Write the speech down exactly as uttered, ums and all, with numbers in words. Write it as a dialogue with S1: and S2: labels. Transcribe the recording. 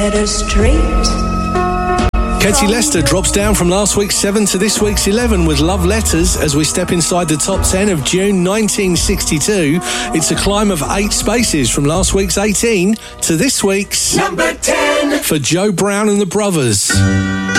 S1: letter straight.
S2: Katie Lester drops down from last week's seven to this week's eleven with Love Letters as we step inside the top ten of June nineteen sixty-two. It's a climb of eight spaces from last week's eighteen to this week's
S3: number ten
S2: for Joe Brown and the Brothers.